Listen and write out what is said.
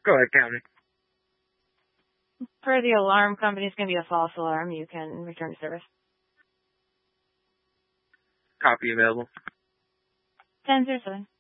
Go ahead, Captain. Per the alarm company, it's going to be a false alarm. You can return to service. Copy available. 10-07.